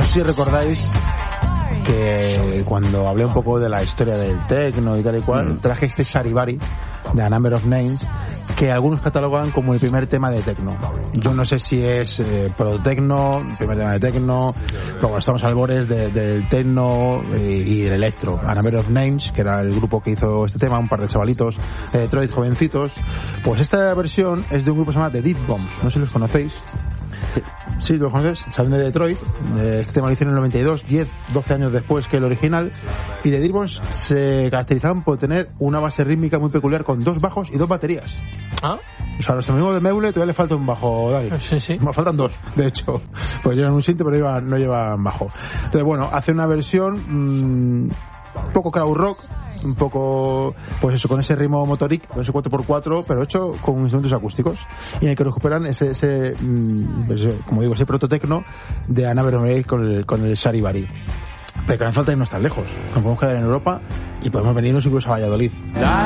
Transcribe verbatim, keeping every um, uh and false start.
sé si recordáis que cuando hablé un poco de la historia del techno y tal y cual, mm. traje este Charivari de A Number of Names, que algunos catalogan como el primer tema de techno. Yo no sé si es eh, pro techno, el primer tema de techno, pero bueno, estamos albores de, del techno y, y el electro. A Number of Names, que era el grupo que hizo este tema, un par de chavalitos de Detroit, jovencitos. Pues esta versión es de un grupo que se llama The Dead Bombs, no sé si los conocéis. Sí, los conoces, salen de Detroit. Este tema lo hicieron en el noventa y dos, diez, doce años después que el original. Y The Dead Bombs se caracterizaban por tener una base rítmica muy peculiar con dos bajos y dos baterías. ¿Ah? O sea, a los amigos de Meule todavía le falta un bajo, Dani. Sí, sí. Nos faltan dos, de hecho. Pues llevan un synth, pero llevan, no llevan bajo. Entonces, bueno, hace una versión mmm, un poco crowd rock, un poco, pues eso, con ese ritmo motoric, con ese cuatro por cuatro, pero hecho con instrumentos acústicos, y en el que recuperan ese, ese pues, como digo, ese prototecno de A Number of Names con el, con el Charivari. Pero que no hace falta irnos tan lejos, nos podemos quedar en Europa y podemos venirnos incluso a Valladolid.